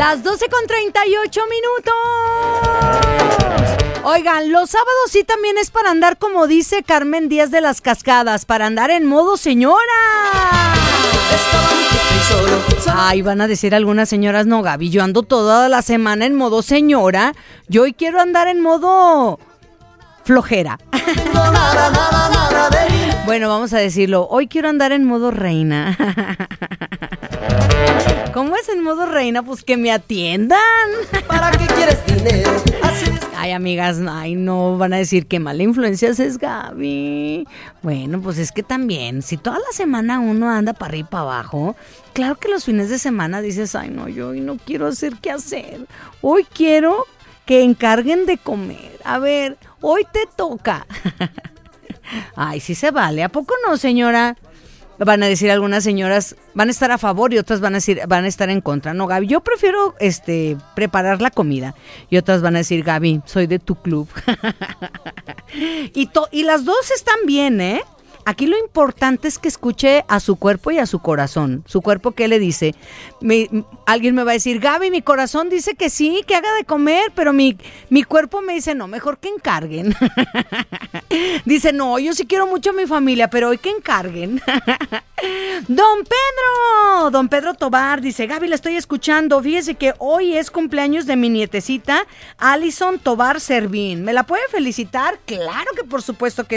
Las 12:38 minutos. Oigan, los sábados sí también es para andar, como dice Carmen Díaz de las Cascadas, para andar en modo señora. Ay, van a decir algunas señoras, no, Gaby, yo ando toda la semana en modo señora. Yo hoy quiero andar en modo flojera. Bueno, vamos a decirlo. Hoy quiero andar en modo reina. ¿Cómo es en modo reina? Pues que me atiendan. ¿Para qué quieres dinero? Ay, amigas, ay, no, van a decir que mala influencia es Gaby. Bueno, pues es que también, si toda la semana uno anda para arriba y para abajo, claro que los fines de semana dices, ay, no, yo hoy no quiero hacer qué hacer. Hoy quiero que encarguen de comer. A ver, hoy te toca. Ay, sí se vale. ¿A poco no, señora? Van a decir algunas señoras, van a estar a favor y otras van a estar en contra. No, Gaby, yo prefiero preparar la comida. Y otras van a decir, Gaby, soy de tu club. Y las dos están bien, ¿eh? Aquí lo importante es que escuche a su cuerpo y a su corazón. Su cuerpo, ¿qué le dice? Alguien me va a decir, Gaby, mi corazón dice que sí, que haga de comer, pero mi cuerpo me dice, no, mejor que encarguen. Dice, no, yo sí quiero mucho a mi familia, pero hoy que encarguen. Don Pedro Tobar dice, Gaby, la estoy escuchando. Fíjese que hoy es cumpleaños de mi nietecita, Alison Tobar Servín. ¿Me la puede felicitar? Claro que por supuesto que